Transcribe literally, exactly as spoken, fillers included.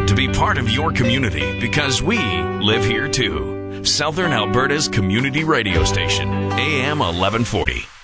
to be part of your community because we live here too. Southern Alberta's community radio station, A M eleven forty.